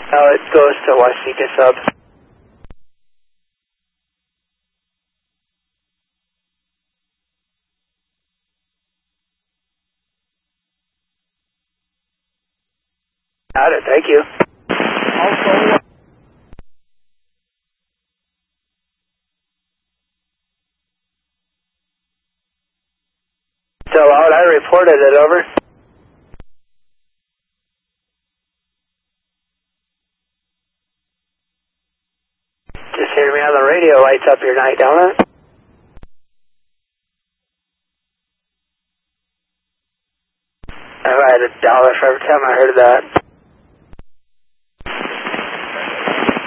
Oh, it goes to Waseca sub. Got it, thank you. Also, So out, I reported it, over. Just hear me on the radio, lights up your night, don't it? I had $1 for every time I heard that.